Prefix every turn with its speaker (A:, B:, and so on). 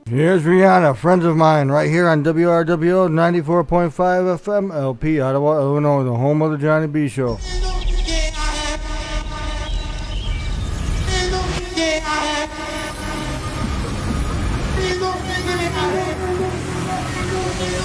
A: Here's Rihanna, friends of mine, right here on WRWO 94.5 FM, LP, Ottawa, Illinois, the home of the Johnny B Show.